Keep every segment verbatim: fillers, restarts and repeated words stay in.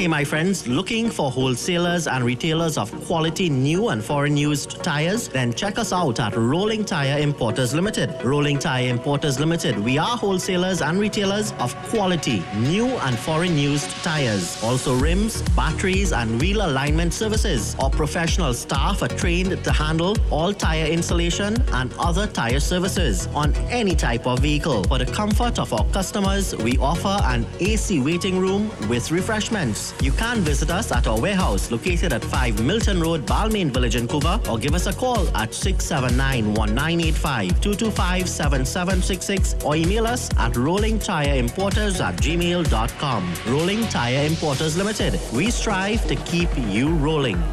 Hey, my friends, looking for wholesalers and retailers of quality new and foreign used tires? Then check us out at Rolling Tire Importers Limited. Rolling Tire Importers Limited. We are wholesalers and retailers of quality new and foreign used tires. Also rims, batteries, and wheel alignment services. Our professional staff are trained to handle all tire installation and other tire services on any type of vehicle. For the comfort of our customers, we offer an A C waiting room with refreshments. You can visit us at our warehouse located at five Milton Road, Balmain Village, Vancouver, or give us a call at six seven nine, one nine eight five, two two five, seven seven six six or email us at rolling tire importers at gmail dot com. Rolling Tire Importers Limited. We strive to keep you rolling.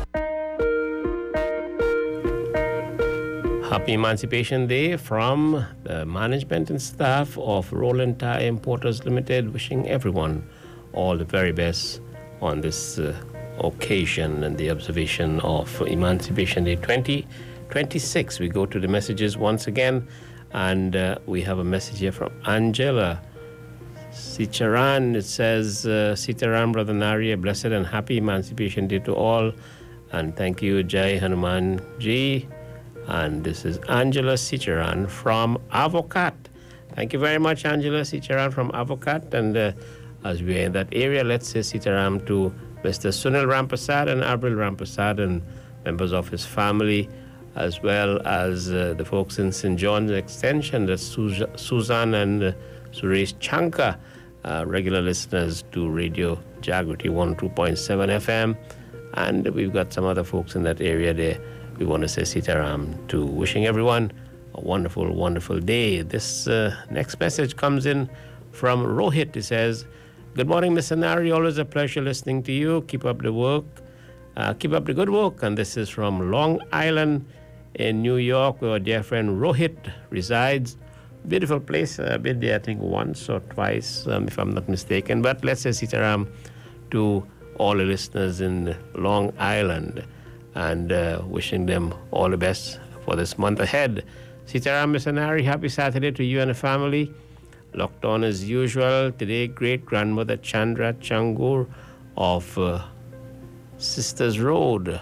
Happy Emancipation Day from the management and staff of Roland Tire Importers Limited, wishing everyone all the very best on this uh, occasion and the observation of Emancipation Day twenty twenty-six. We go to the messages once again, and uh, we have a message here from Angela Sicharan. It says, uh, Sitaram Brother Nari, a blessed and happy Emancipation Day to all, and thank you, Jai Hanuman Ji. And this is Angela Sicharan from Avocat. Thank you very much, Angela Sicharan from Avocat. And uh, as we're in that area, let's say Sitaram to Mister Sunil Rampasad and Abril Rampasad and members of his family, as well as uh, the folks in Saint John's Extension, that's Suj- Susan and uh, Suresh Chanka, uh, regular listeners to Radio Jagriti one oh two point seven F M. And we've got some other folks in that area there. We want to say Sitaram to wishing everyone a wonderful, wonderful day. This uh, next message comes in from Rohit. He says, good morning, Mister Nari. Always a pleasure listening to you. Keep up the work. Uh, keep up the good work. And this is from Long Island in New York, where our dear friend Rohit resides. Beautiful place. I've been there, I think, once or twice, um, if I'm not mistaken. But let's say Sitaram to all the listeners in Long Island, and uh, wishing them all the best for this month ahead. Sitaram, Mister Nari, happy Saturday to you and the family. Locked on as usual. Today, great-grandmother Chandra Changur of uh, Sisters Road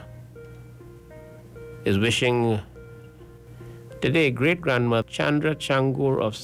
is wishing... Today, great-grandmother Chandra Changur of